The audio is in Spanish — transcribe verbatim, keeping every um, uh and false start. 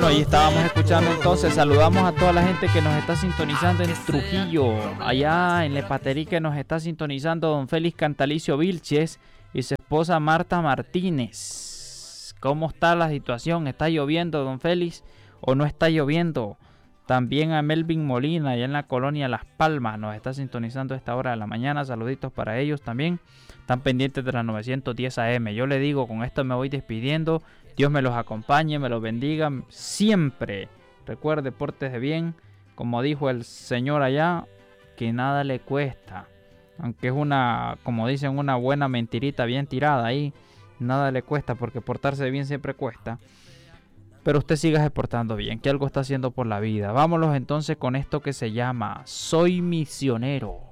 Bueno, ahí estábamos escuchando entonces, saludamos a toda la gente que nos está sintonizando en Trujillo, allá en Lepaterí, que nos está sintonizando don Félix Cantalicio Vilches y su esposa Marta Martínez. ¿Cómo está la situación? ¿Está lloviendo, don Félix, o no está lloviendo? También a Melvin Molina, allá en la colonia Las Palmas, nos está sintonizando a esta hora de la mañana. Saluditos para ellos también. Están pendientes de las novecientos diez A M. Yo le digo, con esto me voy despidiendo. Dios me los acompañe, me los bendiga siempre. Recuerde, pórtese bien. Como dijo el señor allá, que nada le cuesta. Aunque es una, como dicen, una buena mentirita bien tirada ahí. Nada le cuesta, porque portarse bien siempre cuesta. Pero usted siga portando bien, que algo está haciendo por la vida. Vámonos entonces con esto que se llama Soy Misionero.